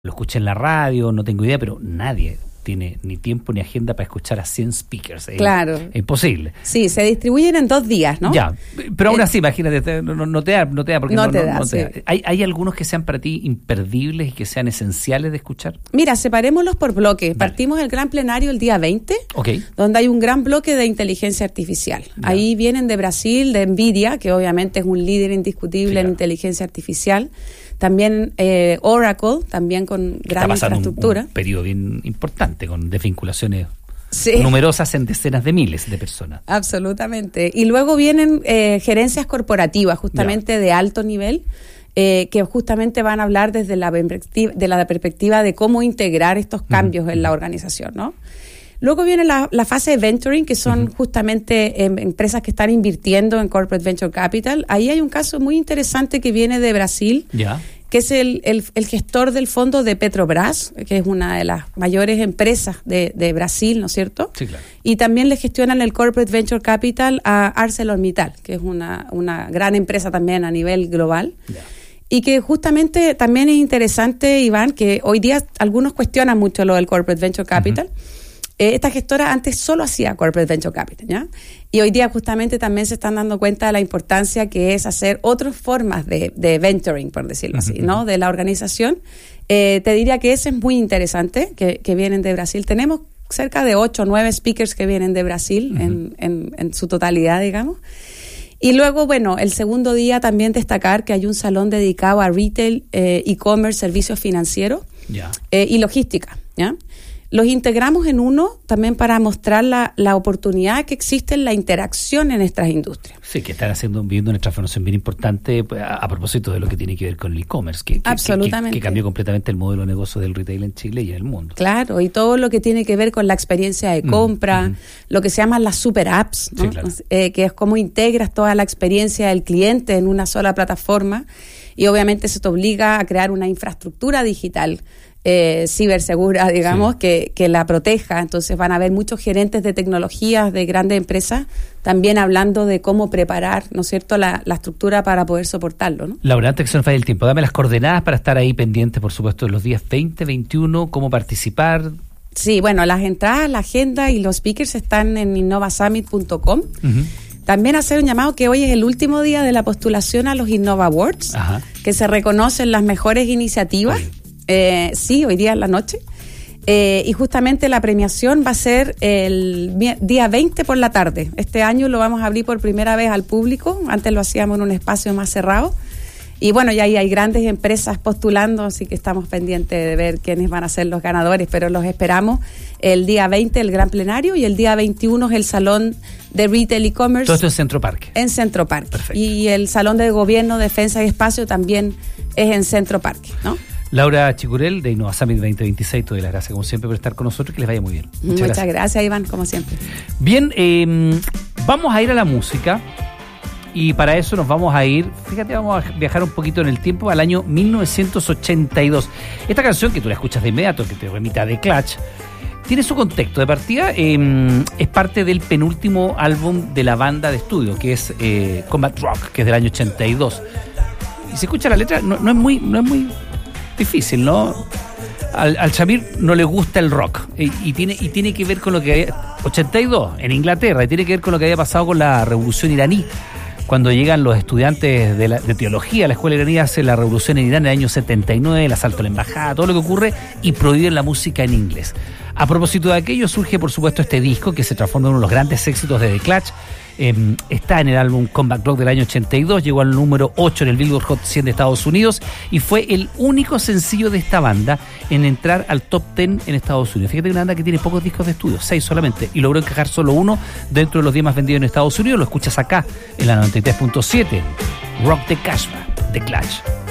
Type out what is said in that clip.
lo escuché en la radio, no tengo idea, pero nadie tiene ni tiempo ni agenda para escuchar a 100 speakers. Claro. Es imposible. Sí, se distribuyen en 2 días, ¿no? Ya, pero aún así, imagínate, no te da. Porque no te da. ¿Hay algunos que sean para ti imperdibles y que sean esenciales de escuchar? Mira, separémoslos por bloques. Partimos el gran plenario el día 20, donde hay un gran bloque de inteligencia artificial. Ya. Ahí vienen de Brasil, de NVIDIA, que obviamente es un líder indiscutible en inteligencia artificial. También Oracle, también con gran infraestructura. Un periodo bien importante, con desvinculaciones numerosas en decenas de miles de personas. Absolutamente. Y luego vienen gerencias corporativas, justamente de alto nivel, que justamente van a hablar desde la perspectiva de cómo integrar estos cambios en la organización, ¿no? Luego viene la fase de venturing, que son justamente empresas que están invirtiendo en corporate venture capital. Ahí hay un caso muy interesante que viene de Brasil, que es el gestor del fondo de Petrobras, que es una de las mayores empresas de Brasil, ¿no es cierto? Sí, claro. Y también le gestionan el corporate venture capital a ArcelorMittal, que es una gran empresa también a nivel global. Yeah. Y que justamente también es interesante, Iván, que hoy día algunos cuestionan mucho lo del corporate venture capital. Esta gestora antes solo hacía corporate venture capital, ¿ya? Y hoy día justamente también se están dando cuenta de la importancia que es hacer otras formas de venturing, por decirlo así, ¿no? De la organización. Te diría que ese es muy interesante, que vienen de Brasil. Tenemos cerca de 8 o 9 speakers que vienen de Brasil en su totalidad, digamos. Y luego, bueno, el segundo día también destacar que hay un salón dedicado a retail, e-commerce, servicios financieros y logística, ¿ya? Los integramos en uno también para mostrar la oportunidad que existe en la interacción en estas industrias. Sí, que están viviendo una transformación bien importante a propósito de lo que tiene que ver con el e-commerce, que cambió completamente el modelo de negocio del retail en Chile y en el mundo. Claro, y todo lo que tiene que ver con la experiencia de compra, lo que se llaman las super apps, ¿no? Sí, claro. Que es cómo integras toda la experiencia del cliente en una sola plataforma, y obviamente eso te obliga a crear una infraestructura digital cibersegura, digamos, que la proteja. Entonces van a haber muchos gerentes de tecnologías de grandes empresas también hablando de cómo preparar, ¿no es cierto?, la estructura para poder soportarlo, ¿no? Laura, antes que se nos falle el tiempo, dame las coordenadas para estar ahí pendientes, por supuesto, de los días 20, 21, cómo participar. Sí, bueno, las entradas, la agenda y los speakers están en innovasummit.com. También hacer un llamado que hoy es el último día de la postulación a los Innova Awards, que se reconocen las mejores iniciativas. Sí, hoy día en la noche. Y justamente la premiación va a ser el día 20 por la tarde. Este año lo vamos a abrir por primera vez al público. Antes lo hacíamos en un espacio más cerrado. Y bueno, ya ahí hay grandes empresas postulando, así que estamos pendientes de ver quiénes van a ser los ganadores, pero los esperamos el día 20, el gran plenario, y el día 21 es el salón de Retail e-commerce. Todo esto en Centro Parque. En Centro Parque. Perfecto. Y el salón de Gobierno, Defensa y Espacio también es en Centro Parque, ¿no? Laura Chicurel, de Innova Summit 2026, te doy las gracias como siempre por estar con nosotros, que les vaya muy bien. Muchas gracias, Iván, como siempre. Bien, vamos a ir a la música, y para eso nos vamos a ir, fíjate, vamos a viajar un poquito en el tiempo al año 1982. Esta canción, que tú la escuchas de inmediato, que te remite a The Clash, tiene su contexto. De partida, es parte del penúltimo álbum de la banda de estudio, que es Combat Rock, que es del año 82. Y se escucha la letra, no es muy difícil, ¿no? Al Shamir no le gusta el rock, y tiene que ver con lo que 82 en Inglaterra, y tiene que ver con lo que había pasado con la revolución iraní, cuando llegan los estudiantes de teología a la escuela iraní, hace la revolución en Irán en el año 79, el asalto a la embajada, todo lo que ocurre, y prohíben la música en inglés. A propósito de aquello, surge por supuesto este disco que se transforma en uno de los grandes éxitos de The Clash. Está en el álbum Comeback Rock del año 82, llegó al número 8 en el Billboard Hot 100 de Estados Unidos y fue el único sencillo de esta banda en entrar al top 10 en Estados Unidos. Fíjate, una banda que tiene pocos discos de estudio, 6 solamente, y logró encajar solo uno dentro de los 10 más vendidos en Estados Unidos. Lo escuchas acá en la 93.7, Rock the Clash.